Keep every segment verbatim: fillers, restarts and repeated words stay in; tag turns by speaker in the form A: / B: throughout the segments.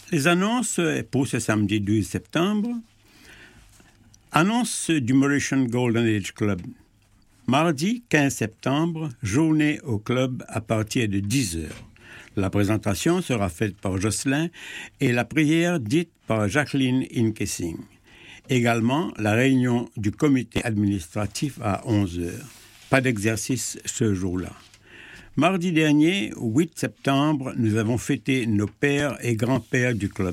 A: Les annonces pour ce samedi douze septembre. Annonce du Mauritian Golden Age Club. Mardi quinze septembre, journée au club à partir de dix heures. La présentation sera faite par Jocelyn et la prière dite par Jacqueline Inkessing. Également, la réunion du comité administratif à onze heures. Pas d'exercice ce jour-là. Mardi dernier, huit septembre, nous avons fêté nos pères et grands-pères du club.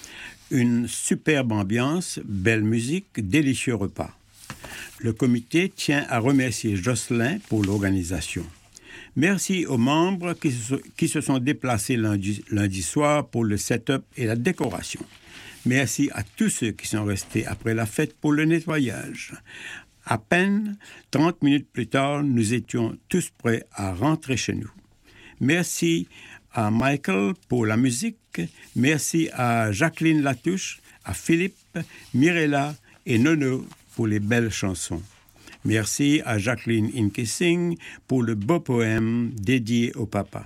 A: Une superbe ambiance, belle musique, délicieux repas. Le comité tient à remercier Jocelyn pour l'organisation. Merci aux membres qui se, qui se sont déplacés lundi, lundi soir pour le setup et la décoration. Merci à tous ceux qui sont restés après la fête pour le nettoyage. À peine trente minutes plus tard, nous étions tous prêts à rentrer chez nous. Merci à Michael pour la musique. Merci à Jacqueline Latouche, à Philippe, Mirella et Nono pour les belles chansons. Merci à Jacqueline Inkessing pour le beau poème dédié au papa.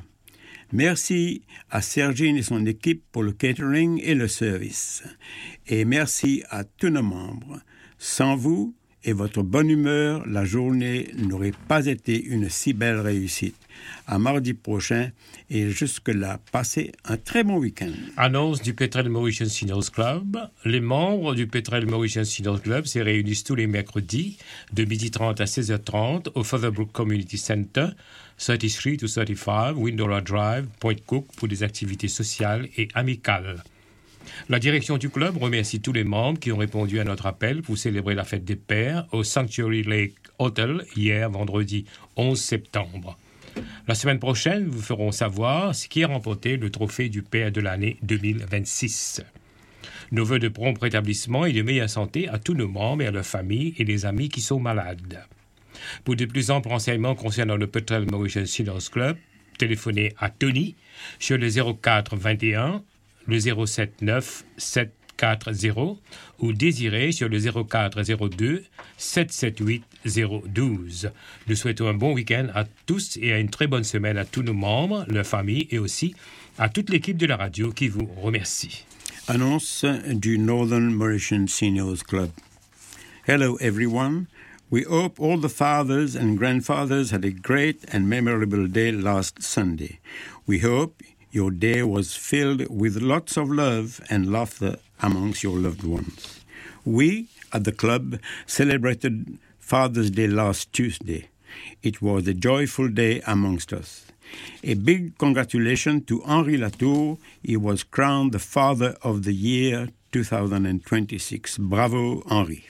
A: Merci à Sergine et son équipe pour le catering et le service. Et merci à tous nos membres. Sans vous et votre bonne humeur, la journée n'aurait pas été une si belle réussite. À mardi prochain et jusque-là, passez un très bon week-end.
B: Annonce du Petrel Mauritian Seniors Club. Les membres du Petrel Mauritian Seniors Club se réunissent tous les mercredis de midi trente à seize heures trente au Featherbrook Community Center, trente-trois to trente-cinq, Windora Drive, Point Cook, pour des activités sociales et amicales. La direction du club remercie tous les membres qui ont répondu à notre appel pour célébrer la fête des pères au Sanctuary Lake Hotel hier, vendredi onze septembre. La semaine prochaine, vous ferons savoir ce qui a remporté le trophée du père de l'année deux mille vingt-six. Nos vœux de prompt rétablissement et de meilleure santé à tous nos membres et à leurs familles et les amis qui sont malades. Pour de plus amples renseignements concernant le Petrel Mauritian Seniors Club, téléphonez à Tony sur le zéro quatre vingt et un le zéro sept neuf sept quatre zéro ou Désiré sur le zéro quatre zéro deux sept sept huit zéro un deux. Nous souhaitons un bon week-end à tous et à une très bonne semaine à tous nos membres, leurs familles et aussi à toute l'équipe de la radio qui vous remercie.
A: Annonce du Northern Mauritian Seniors Club. Hello everyone. We hope all the fathers and grandfathers had a great and memorable day last Sunday. We hope your day was filled with lots of love and laughter amongst your loved ones. We, at the club, celebrated Father's Day last Tuesday. It was a joyful day amongst us. A big congratulations to Henri Latour. He was crowned the Father of the Year twenty twenty-six. Bravo, Henri.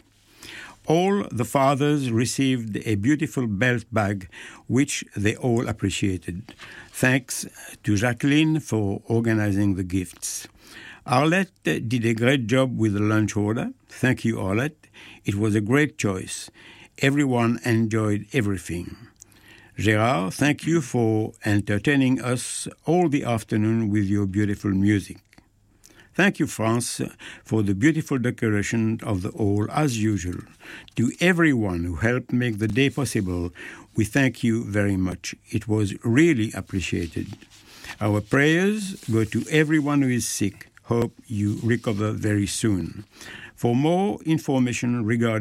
A: All the fathers received a beautiful belt bag, which they all appreciated. Thanks to Jacqueline for organizing the gifts. Arlette did a great job with the lunch order. Thank you, Arlette. It was a great choice. Everyone enjoyed everything. Gérard, thank you for entertaining us all the afternoon with your beautiful music. Thank you, France, for the beautiful decoration of the hall as usual. To everyone who helped make the day possible, we thank you very much. It was really appreciated. Our prayers go to everyone who is sick. Hope you recover very soon. For more information regarding